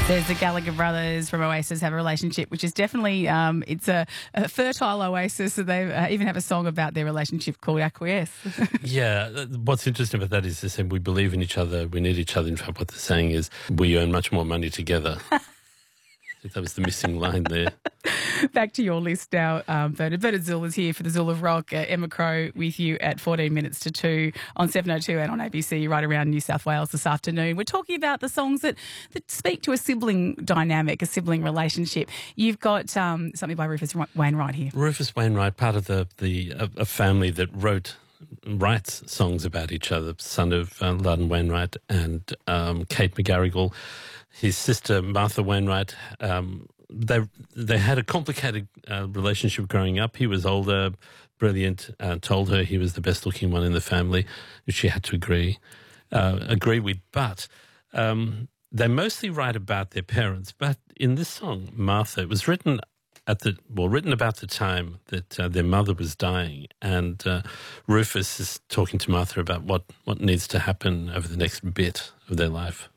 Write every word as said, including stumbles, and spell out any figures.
There's the Gallagher brothers from Oasis have a relationship, which is definitely um, it's a, a fertile oasis. So they uh, even have a song about their relationship called Acquiesce. Yeah, what's interesting about that is they say we believe in each other, we need each other. In fact, what they're saying is we earn much more money together. That was the missing line there. Back to your list now, um, Bernard. Bernard Zool is here for the Zool of Rock. Uh, Emma Crow with you at fourteen minutes to two on seven oh two and on A B C right around New South Wales this afternoon. We're talking about the songs that, that speak to a sibling dynamic, a sibling relationship. You've got um, something by Rufus Wainwright here. Rufus Wainwright, part of the, the a, a family that wrote writes songs about each other, son of uh, Loudon Wainwright and um, Kate McGarrigle. His sister, Martha Wainwright, um, they they had a complicated uh, relationship growing up. He was older, brilliant, uh, told her he was the best-looking one in the family, which she had to agree uh, agree with. But um, they mostly write about their parents. But in this song, Martha, it was written at the well, written about the time that uh, their mother was dying, and uh, Rufus is talking to Martha about what, what needs to happen over the next bit of their life.